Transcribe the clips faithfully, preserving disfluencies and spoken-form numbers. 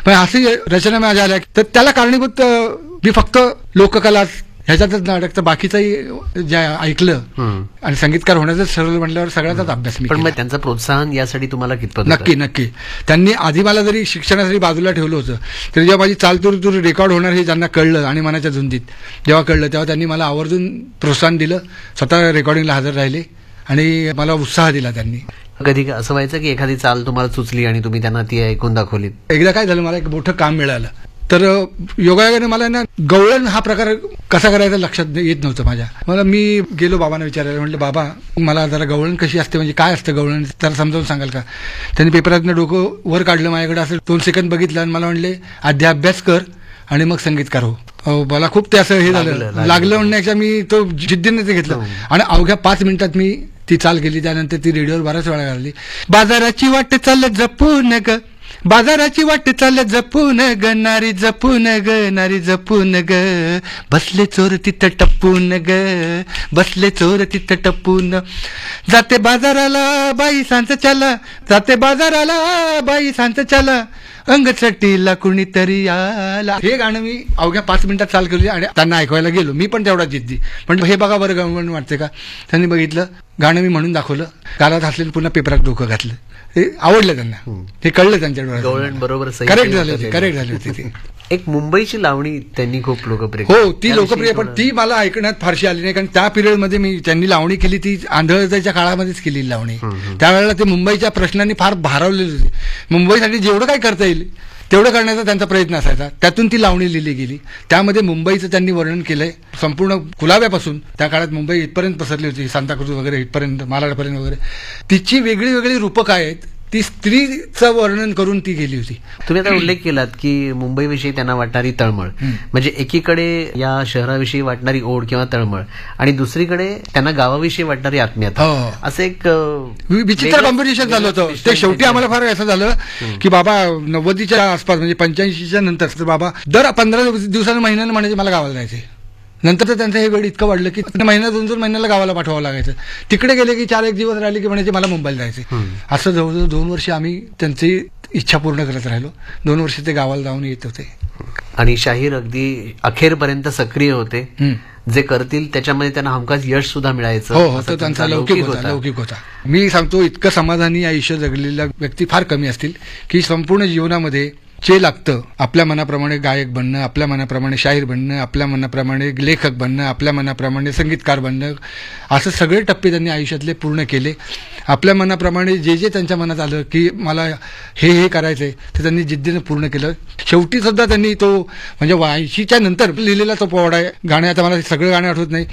पण अशी रचना माझ्या आल्या तर त्याला कारणीभूत मी फक्त लोककला ह्याच्यातच नाटकचं बाकीचंही जे ऐकलं आणि संगीतकार होण्याचं ठरवलं म्हटल्यावर सगळ्याचाच अभ्यास मी. पण मग त्यांचं प्रोत्साहन यासाठी तुम्हाला कितपत? नक्की नक्की त्यांनी आधी मला जरी शिक्षणासाठी बाजूला ठेवलं होतं तरी जेव्हा माझी चालतूर तूर रेकॉर्ड होणार हे ज्यांना कळलं आणि मनाच्या झुंदीत जेव्हा कळलं तेव्हा त्यांनी मला आवर्जून प्रोत्साहन दिलं, स्वतः रेकॉर्डिंगला हजर राहिले आणि मला उत्साह दिला त्यांनी. कधी असं व्हायचं की एखादी चाल तुम्हाला सुचली आणि तुम्ही त्यांना ती ऐकून दाखवली? एकदा काय झालं, मला एक मोठं काम मिळालं तर योगायोगाने मला ना गवळण हा प्रकार कसा करायचा लक्षात येत नव्हतं माझ्या. मला मी गेलो बाबांना विचारायला, म्हटलं बाबा मला जरा गवळण कशी असते, म्हणजे काय असतं गवळण, त्याला समजावून सांगाल का? त्यांनी पेपरातनं डोकं वर काढलं माझ्याकडे, असं दोन सेकंद बघितलं आणि मला म्हणले आधी अभ्यास कर आणि मग संगीतकार हो. मला खूप ते असं हे झालं, लागलं म्हणण्याच्या मी तो जिद्दीने ते घेतलं आणि अवघ्या पाच मिनिटात मी ती चाल केली. त्यानंतर ती रेडिओवर बऱ्याच वेळा घालली. बाजाराची वाट चाल जपून ग, बाजाराची वाट चाल जपून ग, नारी जपून ग, नारी जपून ग, बसले चोर तिथं टपून ग, बसले चोर तिथं टपून, जाते बाजाराला बाई सांच चला, जाते बाजाराला बाई सांच चला, अंग चटीला कुणीतरी आला. हे गाणं मी अवघ्या पाच मिनिटात चाल केली आणि त्यांना ऐकवायला गेलो. मी पण तेवढा जिद्दी, पण हे बघा बरं गवळण वाटते का. त्यांनी बघितलं, गाणं मी म्हणून दाखवलं, गालात हसले, पुन्हा पेपरात डोकं घातलं. हे आवडलं त्यांना, हे कळलं त्यांच्या डोळ्यात. गवळण बरोबर करेक्ट झाली होती, करेक्ट झाली होती ती. एक मुंबईची लावणी त्यांनी खूप लोकप्रिय, हो ती लोकप्रिय, पण ती मला ऐकण्यात फारशी आली नाही, कारण त्या पिरियडमध्ये मी त्यांनी लावणी केली ती आंधळ्याच्या काळामध्येच केली लावणी. त्यावेळेला ते मुंबईच्या प्रश्नांनी फार भारावलेली होती. मुंबईसाठी जेवढं काय करता येईल तेवढं करण्याचा त्यांचा प्रयत्न असायचा. त्यातून ती लावणी लिहिली गेली. त्यामध्ये मुंबईचं त्यांनी वर्णन केलंय, संपूर्ण कुलाव्यापासून. त्या काळात मुंबई इथपर्यंत पसरली होती, सांताक्रूज वगैरे इथपर्यंत, मालाडपर्यंत वगैरे. तिची वेगळी वेगळी रूपं काय आहेत, ती स्त्रीचं वर्णन करून ती गेली होती. तुम्ही आता उल्लेख केलात की मुंबईविषयी त्यांना वाटणारी तळमळ, म्हणजे एकीकडे या शहराविषयी वाटणारी ओढ किंवा तळमळ आणि दुसरीकडे त्यांना गावाविषयी वाटणारी आत्मीयता, असं एक विचित्र कॉम्बिनेशन झालं होतं. ते शेवटी आम्हाला फार असं झालं की बाबा नव्वदीच्या आसपास, म्हणजे पंच्याऐंशीच्या नंतर बाबा दर पंधरा दिवसानं महिन्यानं म्हणायचे मला गावाला जायचे. नंतर तर त्यांचं हे वेळ इतकं वाढलं की महिना दोन दोन महिन्याला गावाला पाठवावं लागायचं. तिकडे गेले की चार एक दिवस राहिले की म्हणायचे मला मुंबईला जायचे. असं जवळजवळ दोन वर्ष आम्ही त्यांची इच्छा पूर्ण करत राहिलो. दोन वर्ष ते गावाला जाऊन येत होते आणि शाहीर अगदी अखेरपर्यंत सक्रिय होते. जे करतील त्याच्यामध्ये त्यांना हमखास यश सुद्धा मिळायचं. हो, तो त्यांचा लौकिक होता, लौकिक होता. मी सांगतो, इतकं समाधानी आयुष्य जगलेल्या व्यक्ती फार कमी असतील की संपूर्ण जीवनामध्ये जे लागतं, आपल्या मनाप्रमाणे गायक बनणं, आपल्या मनाप्रमाणे शाहीर बनणं, आपल्या मनाप्रमाणे लेखक बनणं, आपल्या मनाप्रमाणे संगीतकार बनणं, असं सगळे टप्पे त्यांनी आयुष्यातले पूर्ण केले. आपल्या मनाप्रमाणे जे जे त्यांच्या मनात आलं की मला हे हे करायचंय ते त्यांनी जिद्दीनं पूर्ण केलं. शेवटी सुद्धा त्यांनी तो, म्हणजे ऐंशीच्या नंतर लिहिलेला तो पोवाडा आहे. गाणे आता मला सगळं गाणं आठवत नाही.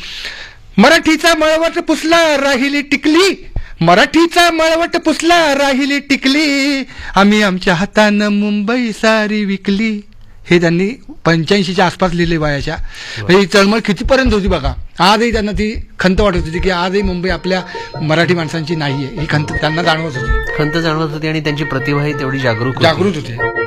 मराठीचा मळवट पुसला राहिली टिकली, मराठीचा मळवट पुसला राहिली टिकली, आम्ही आमच्या हातानं मुंबई सारी विकली. हे त्यांनी पंच्याऐंशीच्या आसपास लिहिले वयाच्या. ही चळमळ कितीपर्यंत होती बघा. आजही त्यांना ती खंत वाटत होती की आजही मुंबई आपल्या मराठी माणसांची नाहीये, ही खंत त्यांना जाणवत होती. खंत जाणवत होती आणि त्यांची प्रतिभाही तेवढी जागरूक जागृत होती.